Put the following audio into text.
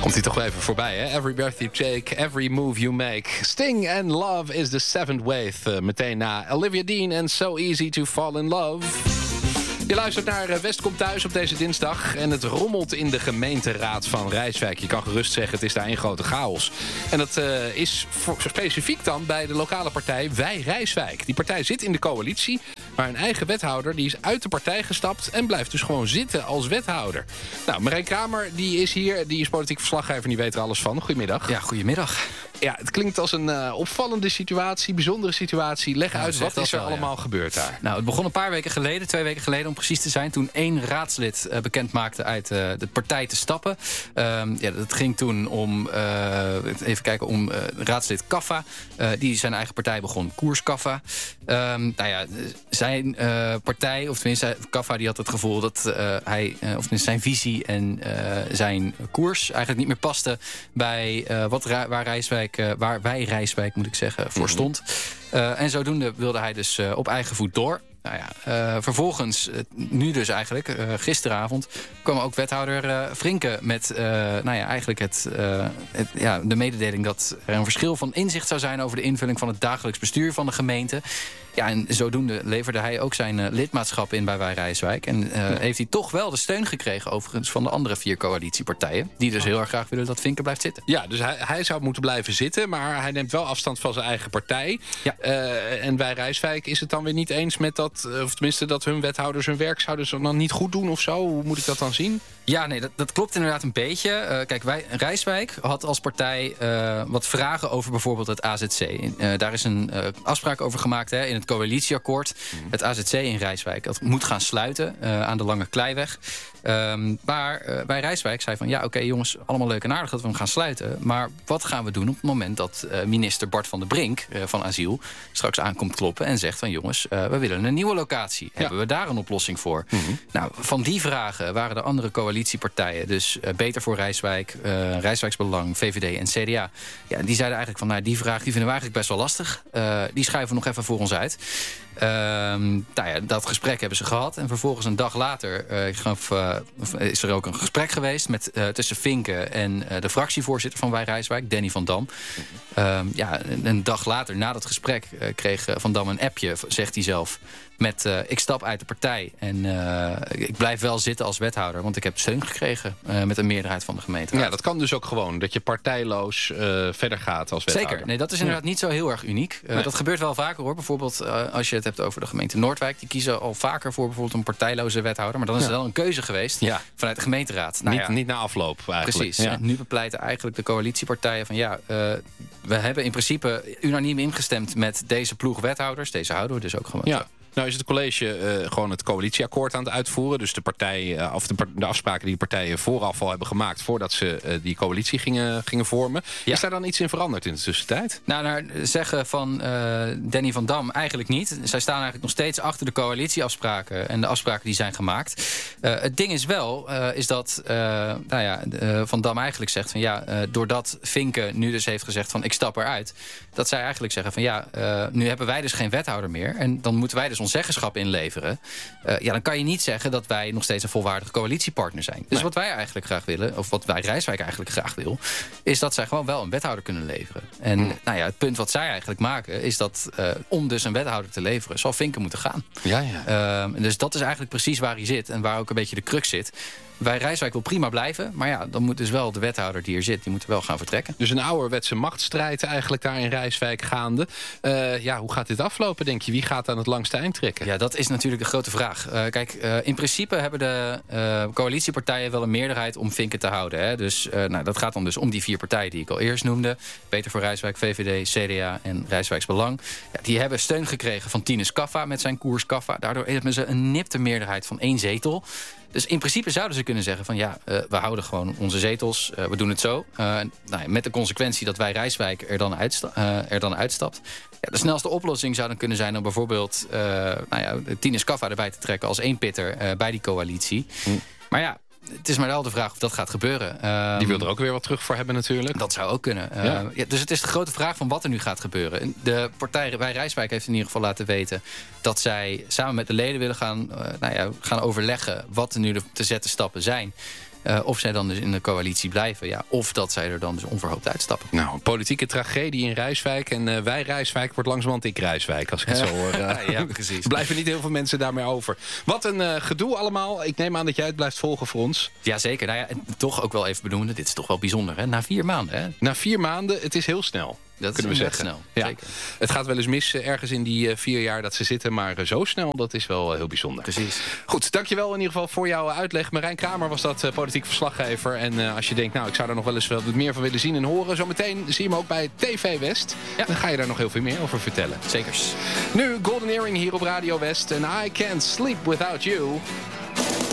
Komt hij toch wel even voorbij, hè? Every breath you take, every move you make. Sting and Love is the seventh wave. Meteen na Olivia Dean en So Easy to Fall in Love. Je luistert naar West komt thuis op deze dinsdag. En het rommelt in de gemeenteraad van Rijswijk. Je kan gerust zeggen, het is daar één grote chaos. En dat is specifiek dan bij de lokale partij Wij Rijswijk. Die partij zit in de coalitie, maar hun eigen wethouder die is uit de partij gestapt en blijft dus gewoon zitten als wethouder. Nou, Marijn Kramer die is hier, die is politiek verslaggever en die weet er alles van. Goedemiddag. Ja, goedemiddag. Ja, het klinkt als een opvallende situatie, bijondere situatie. Leg uit, wat is er allemaal gebeurd daar? Nou, het begon een paar weken geleden, 2 weken geleden om precies te zijn, toen 1 raadslid bekend maakte uit de partij te stappen. Dat ging toen om, even kijken, om raadslid Kaffa. Die zijn eigen partij begon, Koers Kaffa. Zijn partij, of tenminste Kaffa, die had het gevoel dat hij, of tenminste zijn visie en zijn koers eigenlijk niet meer paste bij waar wij Rijswijk, moet ik zeggen, voor stond. En zodoende wilde hij dus op eigen voet door. Nou ja, vervolgens, nu dus eigenlijk, gisteravond, kwam ook wethouder Frinke met eigenlijk de mededeling dat er een verschil van inzicht zou zijn over de invulling van het dagelijks bestuur van de gemeente. Ja, en zodoende leverde hij ook zijn lidmaatschap in bij Wij Rijswijk. En heeft hij toch wel de steun gekregen overigens van de andere 4 coalitiepartijen. Die dus heel erg graag willen dat Frinke blijft zitten. Ja, dus hij zou moeten blijven zitten, maar hij neemt wel afstand van zijn eigen partij. Ja. En Wij Rijswijk is het dan weer niet eens met dat, of tenminste dat hun wethouders hun werk zouden ze dan niet goed doen of zo. Hoe moet ik dat dan zien? Ja, nee, dat klopt inderdaad een beetje. Kijk, Rijswijk had als partij wat vragen over bijvoorbeeld het AZC. Daar is een afspraak over gemaakt in het coalitieakkoord. Het AZC in Rijswijk, dat moet gaan sluiten aan de Lange Kleiweg. Maar bij Rijswijk zei van, oké, jongens, allemaal leuk en aardig dat we hem gaan sluiten. Maar wat gaan we doen op het moment dat minister Bart van der Brink van Asiel straks aankomt kloppen en zegt van, jongens, we willen een nieuwe locatie. Ja. Hebben we daar een oplossing voor? Nou, van die vragen waren de andere coalitiepartijen, dus Beter voor Rijswijk, Rijswijksbelang, VVD en CDA. Ja, die zeiden eigenlijk van, die vraag die vinden we eigenlijk best wel lastig. Die schuiven we nog even voor ons uit. Dat gesprek hebben ze gehad. En vervolgens een dag later is er ook een gesprek geweest tussen Frinke en de fractievoorzitter van Wij Rijswijk, Danny van Dam. Een dag later, na dat gesprek, kreeg Van Dam een appje, zegt hij zelf, met ik stap uit de partij en ik blijf wel zitten als wethouder, want ik heb steun gekregen met een meerderheid van de gemeente. Ja, dat kan dus ook gewoon, dat je partijloos verder gaat als wethouder. Zeker, nee, dat is inderdaad niet zo heel erg uniek. Dat gebeurt wel vaker hoor. Bijvoorbeeld als je het hebt over de gemeente Noordwijk, die kiezen al vaker voor bijvoorbeeld een partijloze wethouder, maar dan is het wel een keuze geweest vanuit de gemeenteraad. Niet na afloop eigenlijk. Precies, en nu bepleiten eigenlijk de coalitiepartijen van we hebben in principe unaniem ingestemd met deze ploeg wethouders, deze houden we dus ook gewoon. Ja. Nou is het college gewoon het coalitieakkoord aan het uitvoeren. Dus de partij, of de afspraken die de partijen vooraf al hebben gemaakt voordat ze die coalitie gingen vormen. Ja. Is daar dan iets in veranderd in de tussentijd? Nou, naar zeggen van Danny van Dam eigenlijk niet. Zij staan eigenlijk nog steeds achter de coalitieafspraken en de afspraken die zijn gemaakt. Het ding is wel, is dat Van Dam eigenlijk zegt van doordat Frinke nu dus heeft gezegd van ik stap eruit, dat zij eigenlijk zeggen van nu hebben wij dus geen wethouder meer en dan moeten wij dus ons zeggenschap inleveren. Dan kan je niet zeggen dat wij nog steeds een volwaardige coalitiepartner zijn. Dus wat wij eigenlijk graag willen, of wat Wij Rijswijk eigenlijk graag wil, is dat zij gewoon wel een wethouder kunnen leveren. En het punt wat zij eigenlijk maken is dat om dus een wethouder te leveren, zal Frinke moeten gaan. Dus dat is eigenlijk precies waar hij zit en waar ook een beetje de crux zit. Wij Rijswijk wil prima blijven, maar dan moet dus wel de wethouder die er zit, die moet wel gaan vertrekken. Dus een ouderwetse machtsstrijd eigenlijk daar in Rijswijk gaande. Hoe gaat dit aflopen, denk je? Wie gaat aan het langste eind trekken? Ja, dat is natuurlijk de grote vraag. In principe hebben de coalitiepartijen wel een meerderheid om Frinke te houden. Hè? Dus dat gaat dan dus om die 4 partijen die ik al eerst noemde. Beter voor Rijswijk, VVD, CDA en Rijswijksbelang. Ja, die hebben steun gekregen van Tinus Kaffa met zijn koers Kaffa. Daardoor hebben ze een nipte meerderheid van 1 zetel. Dus in principe zouden ze kunnen zeggen van we houden gewoon onze zetels, we doen het zo. Met de consequentie dat Wij Rijswijk er dan uitstapt. Ja, de snelste oplossing zou dan kunnen zijn om bijvoorbeeld Tinus Kaffa erbij te trekken als 1 pitter bij die coalitie. Maar het is maar wel de vraag of dat gaat gebeuren. Die wil er ook weer wat terug voor hebben natuurlijk. Dat zou ook kunnen. Dus het is de grote vraag van wat er nu gaat gebeuren. De partij Wij Rijswijk heeft in ieder geval laten weten dat zij samen met de leden willen gaan overleggen wat er nu de te zetten stappen zijn. Of zij dan dus in de coalitie blijven. Ja, of dat zij er dan dus onverhoopt uitstappen. Nou, een politieke tragedie in Rijswijk. En wij Rijswijk wordt langzamerhand ik Rijswijk, als ik het zo hoor. Ja, precies. Er blijven niet heel veel mensen daarmee over. Wat een gedoe allemaal. Ik neem aan dat jij het blijft volgen voor ons. Jazeker. Nou ja, en toch ook wel even benoemen. Dit is toch wel bijzonder, hè? Na 4 maanden, hè? Na 4 maanden, het is heel snel. Dat kunnen we zeggen. Snel. Ja. Zeker. Het gaat wel eens mis ergens in die 4 jaar dat ze zitten. Maar zo snel, dat is wel heel bijzonder. Precies. Goed, dankjewel in ieder geval voor jouw uitleg. Marijn Kramer was dat politiek verslaggever. En als je denkt, nou, ik zou er nog wel eens wat meer van willen zien en horen. Zometeen zie je hem ook bij TV West. Ja. Dan ga je daar nog heel veel meer over vertellen. Zekers. Nu Golden Earring hier op Radio West. En I Can't Sleep Without You.